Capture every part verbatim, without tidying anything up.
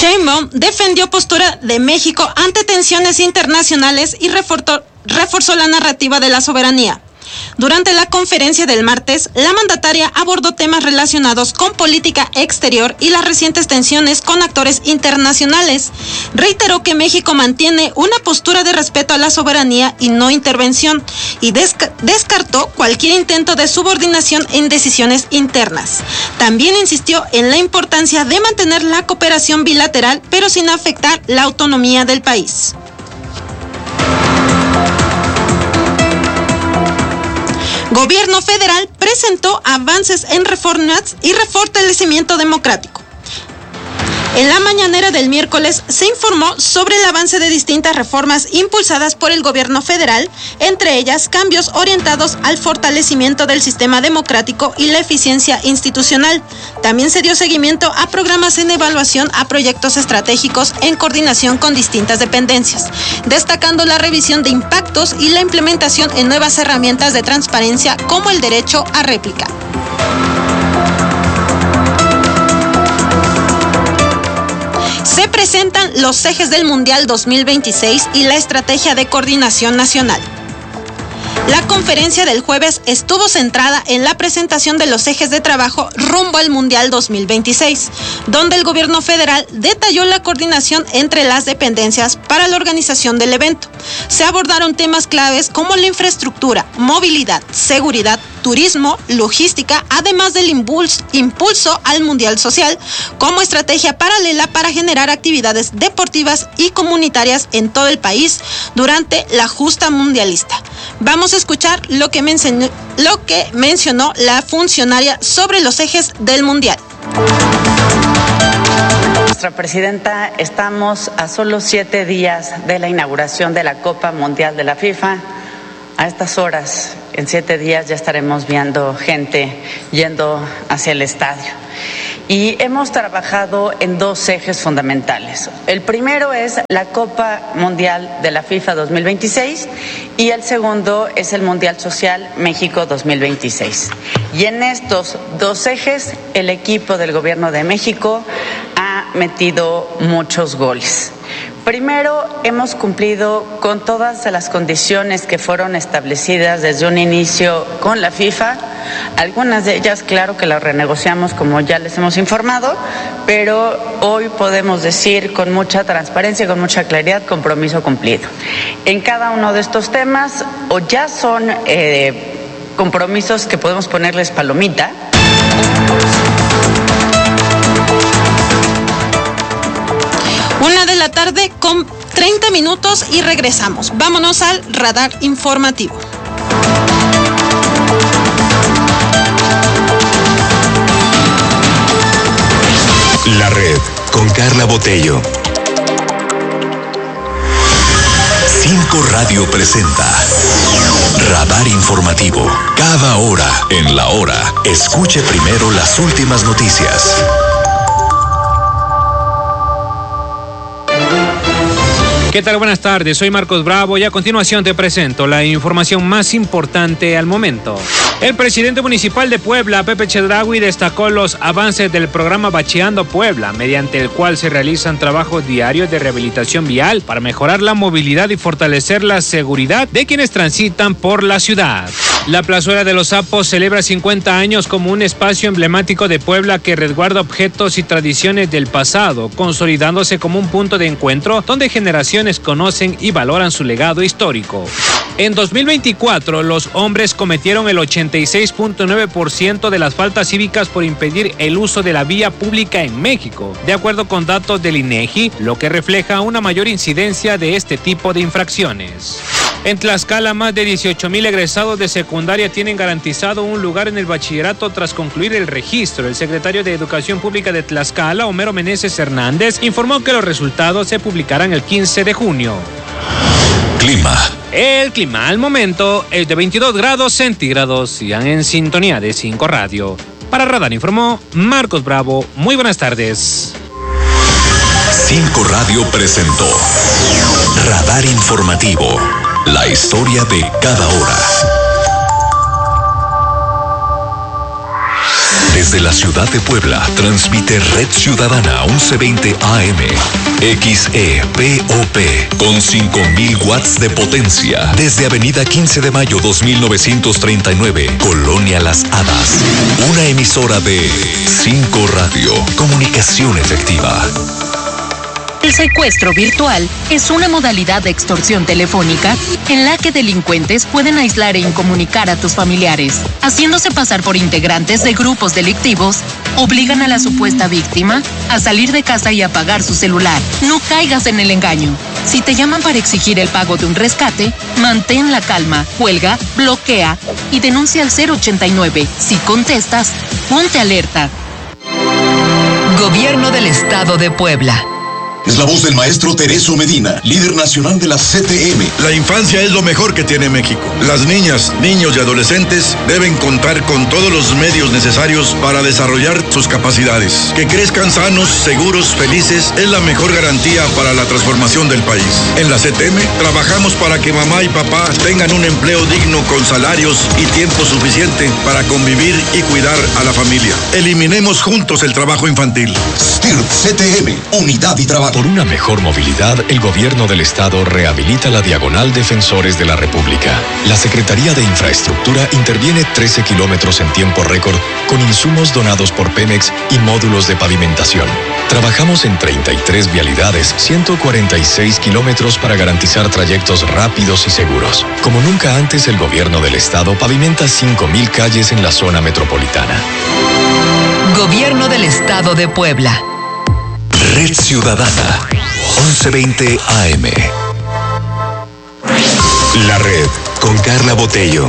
Sheinbaum defendió postura de México ante tensiones internacionales y reforzó, reforzó la narrativa de la soberanía. Durante la conferencia del martes, la mandataria abordó temas relacionados con política exterior y las recientes tensiones con actores internacionales. Reiteró que México mantiene una postura de respeto a la soberanía y no intervención, y desca- descartó cualquier intento de subordinación en decisiones internas. También insistió en la importancia de mantener la cooperación bilateral, pero sin afectar la autonomía del país. Gobierno federal presentó avances en reformas y fortalecimiento democrático. En la mañanera del miércoles se informó sobre el avance de distintas reformas impulsadas por el gobierno federal, entre ellas cambios orientados al fortalecimiento del sistema democrático y la eficiencia institucional. También se dio seguimiento a programas en evaluación a proyectos estratégicos en coordinación con distintas dependencias, destacando la revisión de impactos y la implementación en nuevas herramientas de transparencia como el derecho a réplica. Se presentan los ejes del Mundial dos mil veintiséis y la estrategia de coordinación nacional. La conferencia del jueves estuvo centrada en la presentación de los ejes de trabajo rumbo al Mundial dos mil veintiséis, donde el gobierno federal detalló la coordinación entre las dependencias para la organización del evento. Se abordaron temas claves como la infraestructura, movilidad, seguridad, turismo, logística, además del impulso, impulso al Mundial Social, como estrategia paralela para generar actividades deportivas y comunitarias en todo el país durante la justa mundialista. Vamos a escuchar lo que mencionó, lo que mencionó la funcionaria sobre los ejes del Mundial. Nuestra presidenta, estamos a solo siete días de la inauguración de la Copa Mundial de la FIFA. A estas horas, en siete días, ya estaremos viendo gente yendo hacia el estadio. Y hemos trabajado en dos ejes fundamentales. El primero es la Copa Mundial de la FIFA dos mil veintiséis y el segundo es el Mundial Social México dos mil veintiséis. Y en estos dos ejes, el equipo del Gobierno de México ha metido muchos goles. Primero, hemos cumplido con todas las condiciones que fueron establecidas desde un inicio con la FIFA. Algunas de ellas, claro que las renegociamos, como ya les hemos informado, pero hoy podemos decir con mucha transparencia y con mucha claridad, compromiso cumplido. En cada uno de estos temas, o ya son eh, compromisos que podemos ponerles palomita. Una de la tarde con treinta minutos y regresamos. Vámonos al radar informativo. La Red con Carla Botello. Cinco Radio presenta Radar Informativo. Cada hora en la hora. Escuche primero las últimas noticias. ¿Qué tal? Buenas tardes, soy Marcos Bravo y a continuación te presento la información más importante al momento. El presidente municipal de Puebla, Pepe Chedraui, destacó los avances del programa Bacheando Puebla, mediante el cual se realizan trabajos diarios de rehabilitación vial para mejorar la movilidad y fortalecer la seguridad de quienes transitan por la ciudad. La Plazuela de los Sapos celebra cincuenta años como un espacio emblemático de Puebla que resguarda objetos y tradiciones del pasado, consolidándose como un punto de encuentro donde generaciones conocen y valoran su legado histórico. En dos mil veinticuatro, los hombres cometieron el ochenta y seis punto nueve por ciento de las faltas cívicas por impedir el uso de la vía pública en México, de acuerdo con datos del INEGI, lo que refleja una mayor incidencia de este tipo de infracciones. En Tlaxcala, más de dieciocho mil egresados de secundaria tienen garantizado un lugar en el bachillerato tras concluir el registro. El secretario de Educación Pública de Tlaxcala, Homero Meneses Hernández, informó que los resultados se publicarán el quince de junio. Clima. El clima al momento es de veintidós grados centígrados. Sigan en sintonía de cinco Radio. Para Radar informó Marcos Bravo. Muy buenas tardes. cinco Radio presentó Radar Informativo. La historia de cada hora. Desde la ciudad de Puebla, transmite Red Ciudadana once veinte A M. X E P O P con cinco mil watts de potencia. Desde Avenida quince de mayo dos mil novecientos treinta y nueve, Colonia Las Hadas. Una emisora de cinco Radio. Comunicación efectiva. El secuestro virtual es una modalidad de extorsión telefónica en la que delincuentes pueden aislar e incomunicar a tus familiares. Haciéndose pasar por integrantes de grupos delictivos, obligan a la supuesta víctima a salir de casa y apagar su celular. No caigas en el engaño. Si te llaman para exigir el pago de un rescate, mantén la calma, cuelga, bloquea y denuncia al cero ochenta y nueve. Si contestas, ponte alerta. Gobierno del Estado de Puebla. Es la voz del maestro Tereso Medina, líder nacional de la C T M. La infancia es lo mejor que tiene México. Las niñas, niños y adolescentes deben contar con todos los medios necesarios para desarrollar sus capacidades. Que crezcan sanos, seguros, felices es la mejor garantía para la transformación del país. En la C T M trabajamos para que mamá y papá tengan un empleo digno con salarios y tiempo suficiente para convivir y cuidar a la familia. Eliminemos juntos el trabajo infantil. S T I R P C T M, unidad y trabajo. Por una mejor movilidad, el gobierno del estado rehabilita la Diagonal Defensores de la República. La Secretaría de Infraestructura interviene trece kilómetros en tiempo récord con insumos donados por Pemex y módulos de pavimentación. Trabajamos en treinta y tres vialidades, ciento cuarenta y seis kilómetros para garantizar trayectos rápidos y seguros. Como nunca antes, el gobierno del estado pavimenta cinco mil calles en la zona metropolitana. Gobierno del Estado de Puebla. Red Ciudadana, once veinte A M. La Red, con Carla Botello.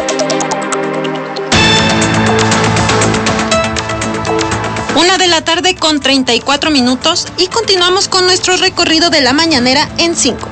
Una de la tarde con treinta y cuatro minutos y continuamos con nuestro recorrido de la mañanera en cinco.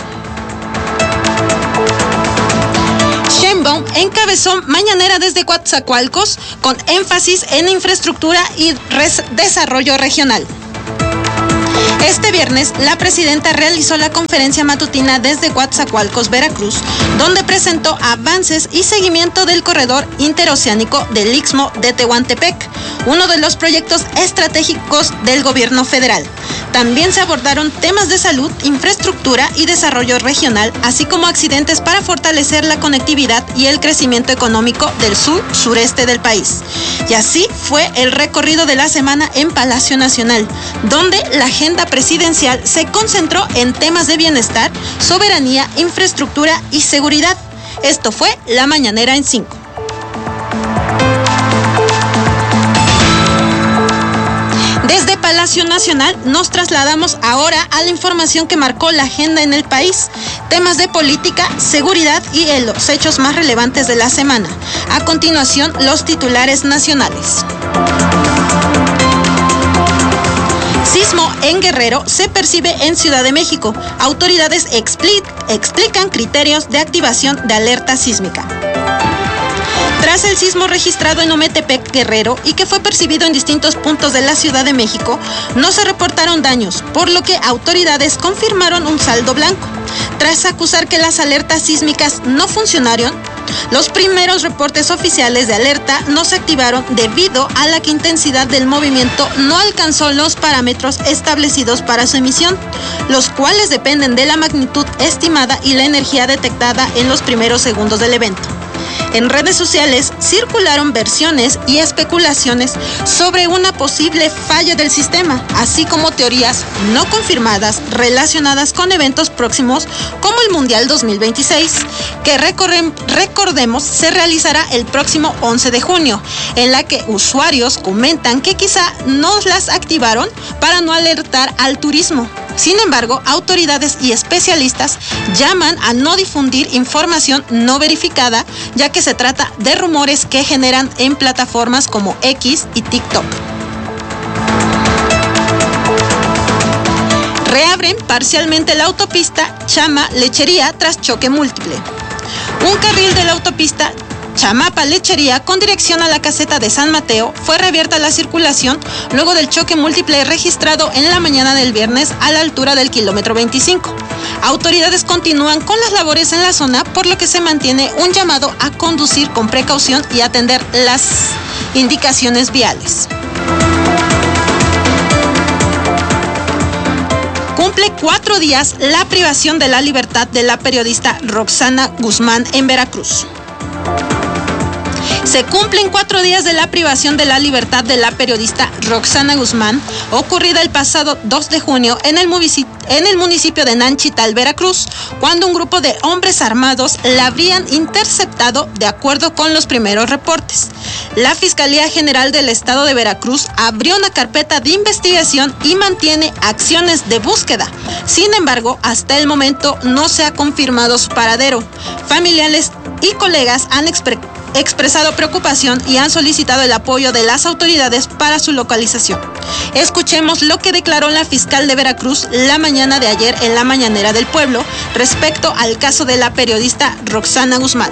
Sheinbaum encabezó mañanera desde Coatzacoalcos con énfasis en infraestructura y desarrollo regional. Este viernes, la presidenta realizó la conferencia matutina desde Coatzacoalcos, Veracruz, donde presentó avances y seguimiento del corredor interoceánico del Istmo de Tehuantepec, uno de los proyectos estratégicos del gobierno federal. También se abordaron temas de salud, infraestructura y desarrollo regional, así como accidentes para fortalecer la conectividad y el crecimiento económico del sur-sureste del país. Y así fue el recorrido de la semana en Palacio Nacional, donde la agenda presidencial se concentró en temas de bienestar, soberanía, infraestructura y seguridad. Esto fue la mañanera en cinco. Desde Palacio Nacional nos trasladamos ahora a la información que marcó la agenda en el país, temas de política, seguridad y los hechos más relevantes de la semana. A continuación, los titulares nacionales. Sismo en Guerrero se percibe en Ciudad de México. Autoridades expli- explican criterios de activación de alerta sísmica. Tras el sismo registrado en Ometepec, Guerrero, y que fue percibido en distintos puntos de la Ciudad de México, no se reportaron daños, por lo que autoridades confirmaron un saldo blanco. Tras acusar que las alertas sísmicas no funcionaron, los primeros reportes oficiales de alerta no se activaron debido a la que intensidad del movimiento no alcanzó los parámetros establecidos para su emisión, los cuales dependen de la magnitud estimada y la energía detectada en los primeros segundos del evento. En redes sociales circularon versiones y especulaciones sobre una posible falla del sistema, así como teorías no confirmadas relacionadas con eventos próximos como el Mundial dos mil veintiséis, que recorre, recordemos se realizará el próximo once de junio, en la que usuarios comentan que quizá no las activaron para no alertar al turismo. Sin embargo, autoridades y especialistas llaman a no difundir información no verificada, ya que se trata de rumores que generan en plataformas como X y TikTok. Reabren parcialmente la autopista Chama-Lechería tras choque múltiple. Un carril de la autopista Chamapa-Lechería con dirección a la caseta de San Mateo fue reabierta la circulación luego del choque múltiple registrado en la mañana del viernes a la altura del kilómetro veinticinco. Autoridades continúan con las labores en la zona, por lo que se mantiene un llamado a conducir con precaución y atender las indicaciones viales. Cumple cuatro días la privación de la libertad de la periodista Roxana Guzmán en Veracruz. Se cumplen cuatro días de la privación de la libertad de la periodista Roxana Guzmán, ocurrida el pasado dos de junio en el, en el municipio de Nanchital, Veracruz, cuando un grupo de hombres armados la habrían interceptado de acuerdo con los primeros reportes. La Fiscalía General del Estado de Veracruz abrió una carpeta de investigación y mantiene acciones de búsqueda. Sin embargo, hasta el momento no se ha confirmado su paradero. Familiares y colegas han expresado expresado preocupación y han solicitado el apoyo de las autoridades para su localización. Escuchemos lo que declaró la fiscal de Veracruz la mañana de ayer en la Mañanera del Pueblo respecto al caso de la periodista Roxana Guzmán.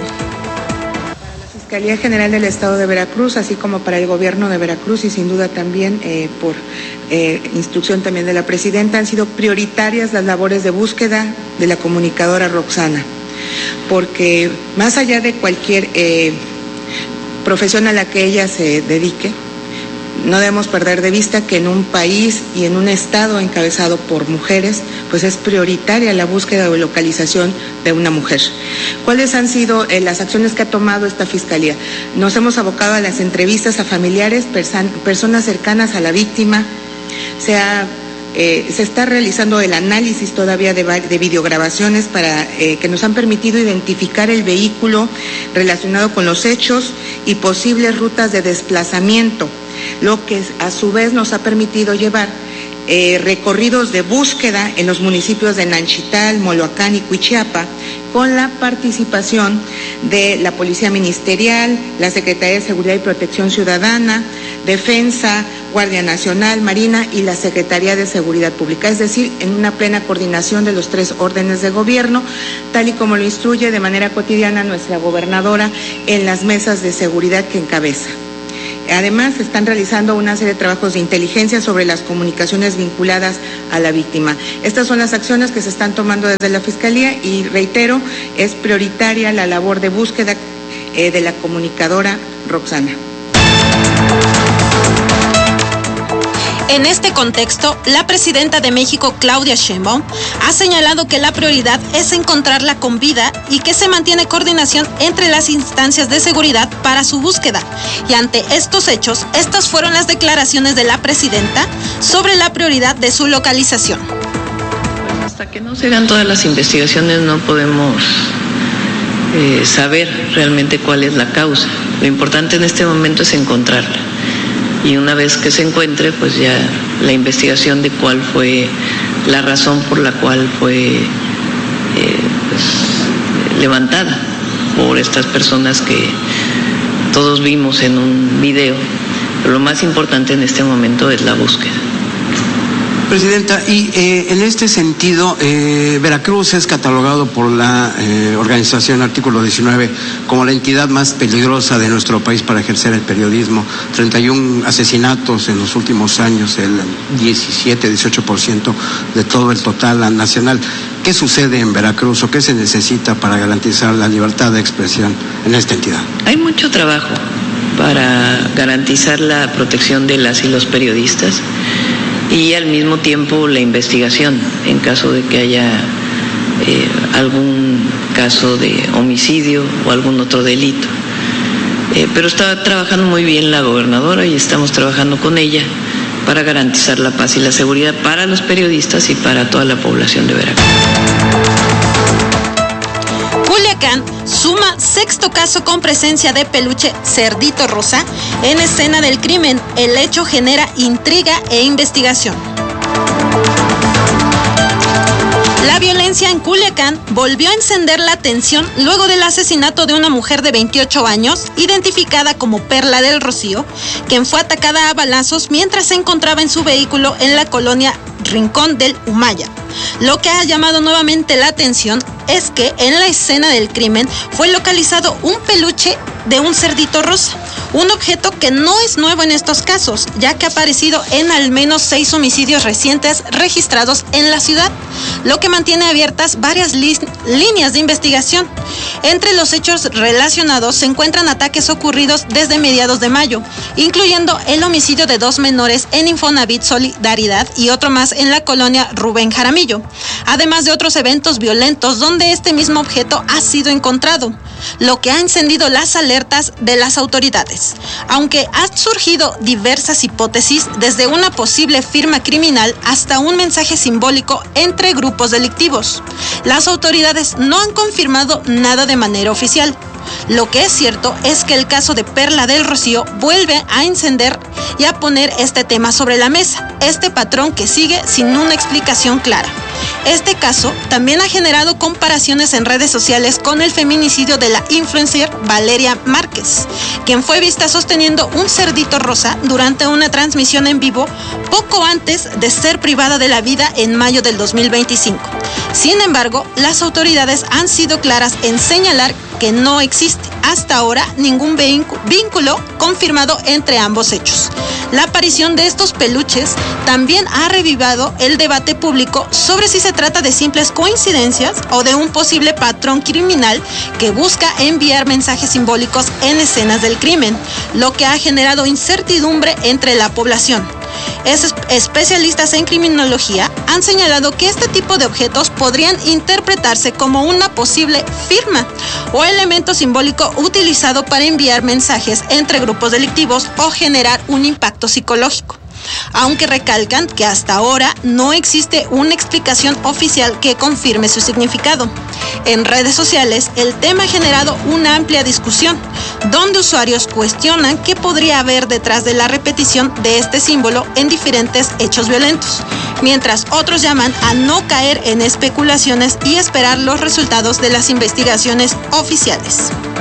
La Fiscalía General del Estado de Veracruz, así como para el gobierno de Veracruz y sin duda también eh, por eh, instrucción también de la presidenta, han sido prioritarias las labores de búsqueda de la comunicadora Roxana, porque más allá de cualquier eh, profesión a la que ella se dedique, no debemos perder de vista que en un país y en un estado encabezado por mujeres, pues es prioritaria la búsqueda o localización de una mujer. ¿Cuáles han sido eh, las acciones que ha tomado esta fiscalía? Nos hemos abocado a las entrevistas a familiares, persan, personas cercanas a la víctima. Se ha Eh, se está realizando el análisis todavía de, de videograbaciones para eh, que nos han permitido identificar el vehículo relacionado con los hechos y posibles rutas de desplazamiento, lo que a su vez nos ha permitido llevar eh, recorridos de búsqueda en los municipios de Nanchital, Moloacán y Cuichiapa, con la participación de la Policía Ministerial, la Secretaría de Seguridad y Protección Ciudadana, Defensa, Guardia Nacional, Marina y la Secretaría de Seguridad Pública, es decir, en una plena coordinación de los tres órdenes de gobierno, tal y como lo instruye de manera cotidiana nuestra gobernadora en las mesas de seguridad que encabeza. Además, se están realizando una serie de trabajos de inteligencia sobre las comunicaciones vinculadas a la víctima. Estas son las acciones que se están tomando desde la Fiscalía y, reitero, es prioritaria la labor de búsqueda eh, de la comunicadora Roxana. En este contexto, la presidenta de México, Claudia Sheinbaum, ha señalado que la prioridad es encontrarla con vida y que se mantiene coordinación entre las instancias de seguridad para su búsqueda. Y ante estos hechos, estas fueron las declaraciones de la presidenta sobre la prioridad de su localización. Pues hasta que no se hagan todas las investigaciones no podemos eh, saber realmente cuál es la causa. Lo importante en este momento es encontrarla. Y una vez que se encuentre, pues ya la investigación de cuál fue la razón por la cual fue eh, pues, levantada por estas personas que todos vimos en un video. Pero lo más importante en este momento es la búsqueda. Presidenta, y eh, en este sentido, eh, Veracruz es catalogado por la eh, organización Artículo diecinueve como la entidad más peligrosa de nuestro país para ejercer el periodismo. treinta y un asesinatos en los últimos años, el diecisiete, dieciocho por ciento de todo el total nacional. ¿Qué sucede en Veracruz o qué se necesita para garantizar la libertad de expresión en esta entidad? Hay mucho trabajo para garantizar la protección de las y los periodistas y al mismo tiempo la investigación en caso de que haya eh, algún caso de homicidio o algún otro delito. Eh, pero está trabajando muy bien la gobernadora y estamos trabajando con ella para garantizar la paz y la seguridad para los periodistas y para toda la población de Veracruz. Culiacán suma sexto caso con presencia de peluche Cerdito Rosa en escena del crimen. El hecho genera intriga e investigación. La violencia en Culiacán volvió a encender la tensión luego del asesinato de una mujer de veintiocho años, identificada como Perla del Rocío, quien fue atacada a balazos mientras se encontraba en su vehículo en la colonia Rincón del Humaya. Lo que ha llamado nuevamente la atención es que en la escena del crimen fue localizado un peluche de un cerdito rosa, un objeto que no es nuevo en estos casos, ya que ha aparecido en al menos seis homicidios recientes registrados en la ciudad, lo que mantiene abiertas varias li- líneas de investigación. Entre los hechos relacionados se encuentran ataques ocurridos desde mediados de mayo, incluyendo el homicidio de dos menores en Infonavit Solidaridad y otro más en la colonia Rubén Jaramillo, además de otros eventos violentos donde este mismo objeto ha sido encontrado, lo que ha encendido las alertas de las autoridades. Aunque han surgido diversas hipótesis, desde una posible firma criminal hasta un mensaje simbólico entre grupos delictivos, las autoridades no han confirmado nada de manera oficial. Lo que es cierto es que el caso de Perla del Rocío vuelve a encender y a poner este tema sobre la mesa, este patrón que sigue sin una explicación clara. Este caso también ha generado comparaciones en redes sociales con el feminicidio de la influencer Valeria Márquez, quien fue vista sosteniendo un cerdito rosa durante una transmisión en vivo poco antes de ser privada de la vida en mayo del dos mil veinticinco. Sin embargo, las autoridades han sido claras en señalar que no existe hasta ahora ningún vínculo confirmado entre ambos hechos. La aparición de estos peluches también ha revivado el debate público sobre si se trata de simples coincidencias o de un posible patrón criminal que busca enviar mensajes simbólicos en escenas del crimen, lo que ha generado incertidumbre entre la población. Es, especialistas en criminología han señalado que este tipo de objetos podrían interpretarse como una posible firma o elemento simbólico utilizado para enviar mensajes entre grupos delictivos o generar un impacto psicológico, aunque recalcan que hasta ahora no existe una explicación oficial que confirme su significado. En redes sociales, el tema ha generado una amplia discusión, donde usuarios cuestionan qué podría haber detrás de la repetición de este símbolo en diferentes hechos violentos, mientras otros llaman a no caer en especulaciones y esperar los resultados de las investigaciones oficiales.